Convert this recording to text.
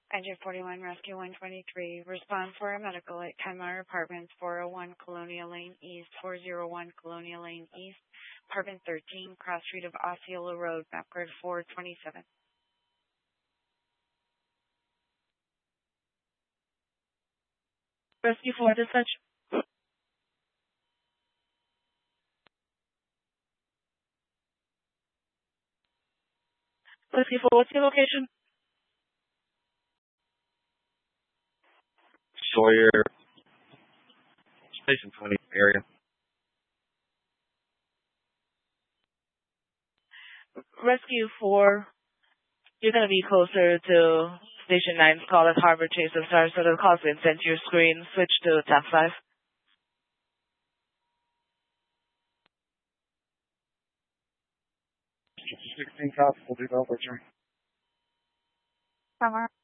Engine 41, Rescue 123. Respond for a medical at Kenmar Apartments, 401 Colonial Lane East, 401 Colonial Lane East, Apartment 13, Cross Street of Osceola Road, map code 427. Rescue 4, dispatch. Rescue 4, what's your location? Sawyer, Station 20 area. Rescue 4, you're going to be closer to Station 9's call at Harbor Chase of Sarasota. The call's been sent to your screen. Switch to TAP 5. 16 cops will do that, Richard. Summer.